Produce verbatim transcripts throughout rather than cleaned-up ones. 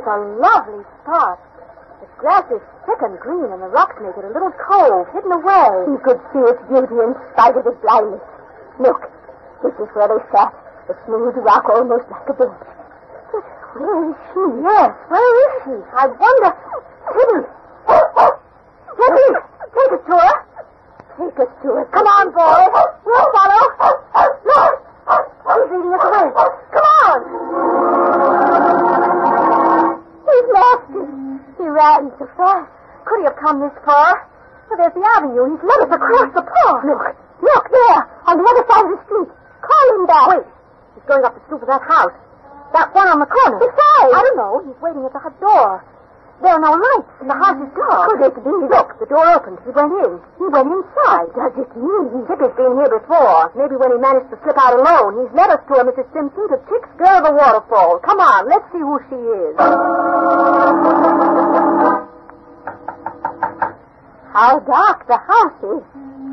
it's a lovely spot. The grass is thick and green, and the rocks make it a little cove hidden away. You could see its beauty in spite of its blindness. Look, this is where they sat. The smooth rock almost like a bench. But where is she? Yes, where is she? I wonder... Tibby! Tibby! Take us to her. Take us to her. Come on, boy. We'll follow. Look! He's leading us away. Come on! He's lost us. He ran so fast. Could he have come this far? Well, there's the avenue. He's led us across the park. Look, look there, on the other side of the street. Call him back. Wait, he's going up the stoop of that house. That one on the corner. Besides. I don't know. He's waiting at the hut door. There are no lights, and the house is dark. Could it be? Look, the door opened. He went in. He went inside. What does it mean? Tippy's been here before. Maybe when he managed to slip out alone. He's led us to her, Missus Simpson, to Chick's Girl of the Waterfall. Come on, let's see who she is. How dark the house is.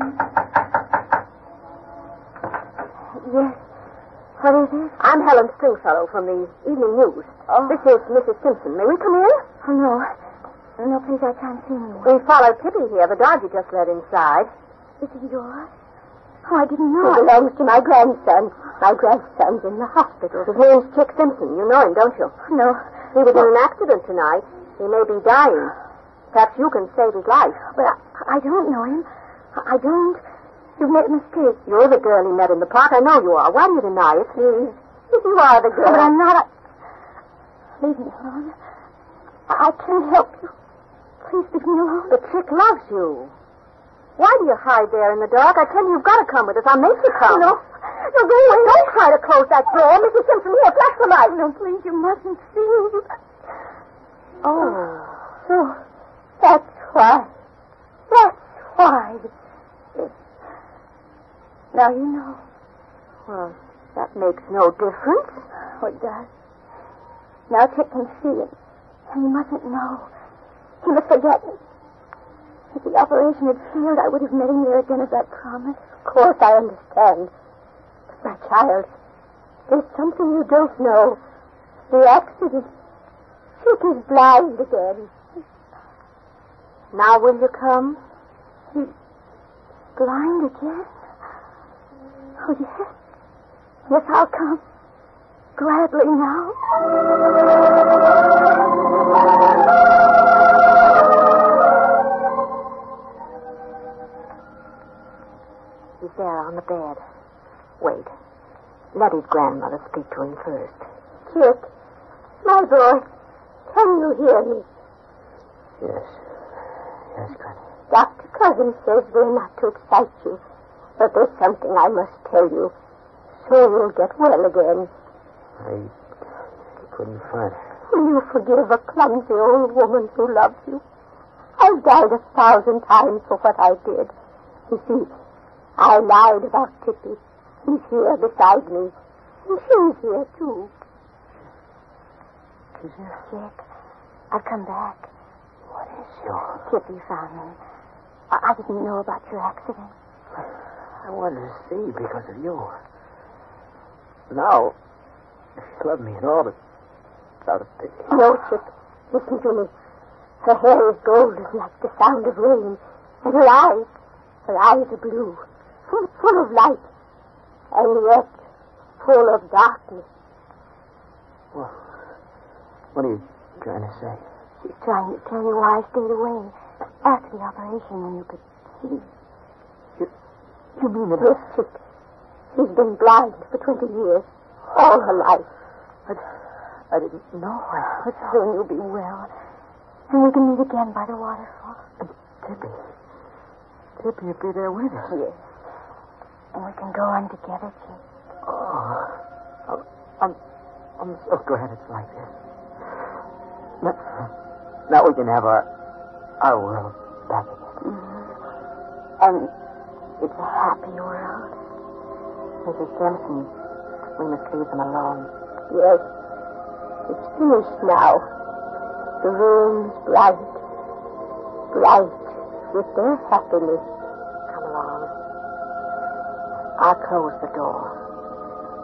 Yes. What is it? I'm Helen Stringfellow from the Evening News. Oh. This is Missus Simpson. May we come in? Oh, no. No, please, I can't see anyone. We followed Tippy here, the dog you just led inside. Is it yours? Oh, I didn't know. It belongs to my grandson. My grandson's in the hospital. His name's Chick Simpson. You know him, don't you? No. He was in an accident tonight. He may be dying. Perhaps you can save his life. But I, I don't know him. I don't. You've made a mistake. You're the girl he met in the park. I know you are. Why do you deny it? Please. If you are the girl. But I'm not. I... Leave me alone. I, I can't help you. Please leave me alone. The Chick loves you. Why do you hide there in the dark? I tell you, you've got to come with us. I'll make you come. No. No, go away. Don't try to close that door. Missus Simpson, here, flash the light. No, please, you mustn't see me. Oh. So, that's why. That's why. Yes. Now you know. Well, that makes no difference. Oh, it does. Now Chick can see it. And he mustn't know. He must forget me. If the operation had failed, I would have met him there again as I promised. Of course, I understand. But, my child, there's something you don't know. The accident. Chick is blind again. Now will you come? He's blind again? Oh, yes. Yes, I'll come. Gladly now. He's there on the bed. Wait. Let his grandmother speak to him first. Chick, my boy, can you hear me? Yes. Yes, Granny. Doctor Cousin says we're not to excite you, but there's something I must tell you, so you'll get well again. I, I couldn't find her. Will you forgive a clumsy old woman who loves you? I've died a thousand times for what I did. You see, I lied about Tippy. He's here beside me. And she's here, too. Is there? Chick, I've come back. What is your... Tippy found me. I, I didn't know about your accident. I wanted to see because of you. Now, if you love me at all, it's out of pity. No, Chick. Listen to me. Her hair is golden like the sound of rain. And her eyes, her eyes are blue. Full, full of light. And yet, full of darkness. Well, what are you trying to say? She's trying to tell you why I stayed away. After the operation, when you could see. You, you mean that... Yes, Chick. She's been blind for twenty years. All her life. I, I didn't know. I... But soon you'll be well. And we can meet again by the waterfall. And Tippy. Tippy will be there with us. Yes. And we can go on together, Chick. Oh, I'm, I'm, I'm so glad it's like this. Now, now we can have our, our world back again. Mm-hmm. And it's a happy world. Missus Simpson, we must leave them alone. Yes. It's finished now. The room's bright. Bright with their happiness. Come along. I'll close the door.